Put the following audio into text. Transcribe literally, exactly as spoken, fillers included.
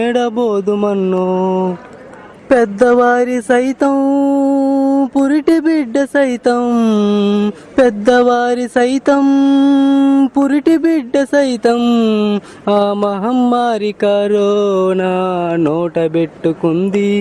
ఎడబోదుమన్నో పెద్దవారి సైతం పురిటి బిడ్డ సైతం పెద్దవారి సైతం పురిటి బిడ్డ సైతం ఆ మహమ్మారి కరోనా నోట పెట్టుకుంది